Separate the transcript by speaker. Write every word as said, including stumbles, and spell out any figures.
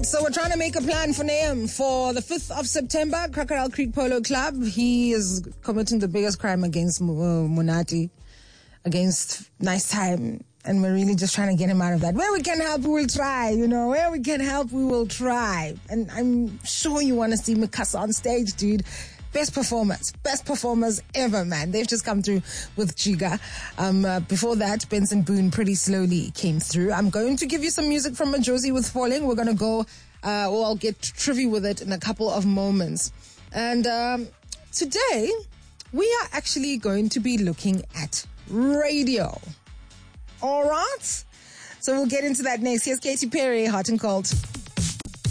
Speaker 1: right, so we're trying to make a plan for Nahum for the fifth of September, Crocodile Creek Polo Club. He is committing the biggest crime against uh, Munati, against Nice Time, and we're really just trying to get him out of that. Where we can help, we will try, you know. Where we can help, we will try. And I'm sure you want to see Mikasa on stage, dude. Best performers, best performers ever, man. They've just come through with Jiga. Um, uh, before that, Benson Boone pretty slowly came through. I'm going to give you some music from Majosi with Falling. We're going to go, uh, or I'll get trivia with it in a couple of moments. And um, today, we are actually going to be looking at radio. All right? So we'll get into that next. Here's Katy Perry, Hot and Cold.